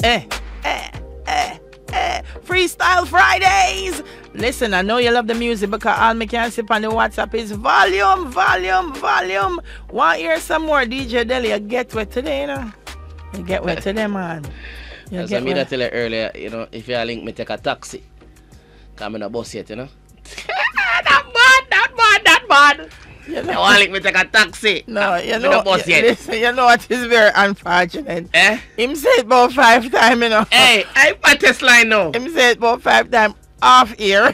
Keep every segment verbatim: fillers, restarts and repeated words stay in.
Eh, eh, eh, eh. Freestyle Fridays. Listen, I know you love the music because all me can sip on the WhatsApp is volume, volume, volume. Want to hear some more D J Deli? You get wet today, you know? You get wet today, man. You As get I mean, I wet. tell you earlier, you know, if you link me take a taxi, come in a bus yet, you know. That bad, that bad, that bad. You You want link me take a taxi? No, you Me know, no bus you, yet. listen, you know what is very unfortunate. Eh? Him say it about five times, you know. Hey, I put test line now. Him say it about five times off here.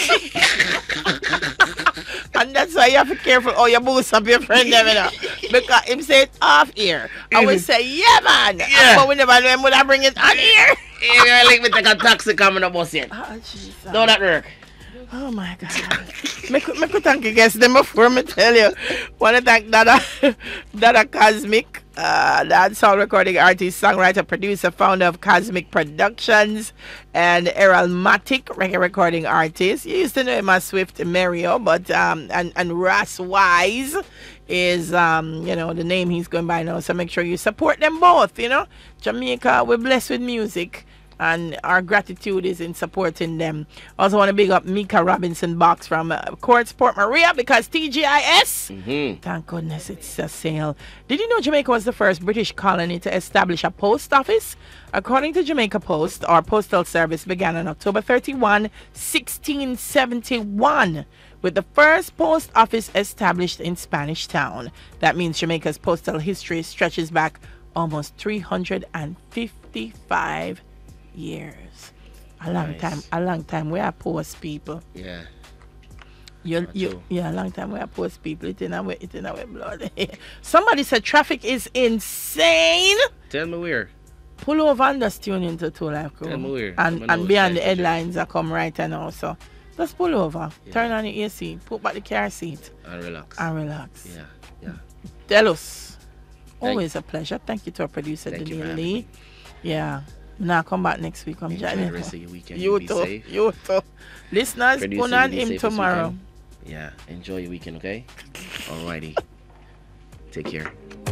And that's why you have to be careful how you boost up your friend, them, you know. Because him say it off here. I will say, yeah, man. Yeah. But we never know him would I bring it on here. You want link me take a taxi, come in a bus yet. Oh, Jesus. Don't that work? Oh my God. Make me thank you guys them before me tell you. Wanna thank Dada Dada Cosmic, uh dancehall recording artist, songwriter, producer, founder of Cosmic Productions, and Errol Matic, reggae recording artist. You used to know him as Swift Mario, but um and, and Ras Wise is um, you know, the name he's going by now. So make sure you support them both, you know. Jamaica, we're blessed with music. And our gratitude is in supporting them. Also want to big up Mika Robinson Box from uh, Courts Port Maria because T G I S. Mm-hmm. Thank goodness it's a sale. Did you know Jamaica was the first British colony to establish a post office? According to Jamaica Post, our postal service began on October thirty-first, sixteen seventy-one. With the first post office established in Spanish Town. That means Jamaica's postal history stretches back almost three hundred fifty-five years. A long Nice. time, a long time. We are post people. Yeah. You, Not you, true. yeah, a long time we are post people. It in our, it in our blood. Somebody said traffic is insane. Tell me where. Pull over and just tune into Two Life Crew. Tell me where. And, Let me know and beyond the which side to headlines are come right now. So just pull over. Yeah. Turn on the A C. Put back the car seat. And relax. And relax. Yeah, yeah. Tell us. Thank- Always a pleasure. Thank you to our producer, Thank you for Daniel having Lee. me. Yeah. Now come back next week. I'm Enjoy joining. the rest of your weekend. You Be too. safe. You too. Listeners, Producer, put you on be him safe this tomorrow. weekend. Yeah, enjoy your weekend, okay? Alrighty. Take care.